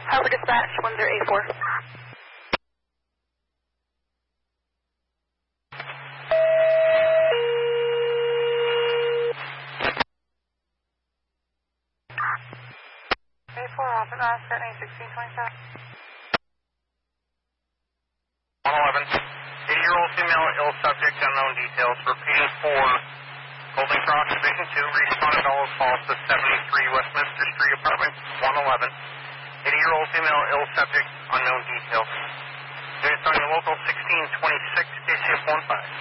Harbor Dispatch 1084. Officer Asset 1627. 111. 80-year-old female, ill subject, unknown details. Repeating for Golden Cross Division 2. Responded all as falls to 73 Westminster Street, apartment 111. 80-year-old female, ill subject, unknown details. Units on your local 1626, KCF 15.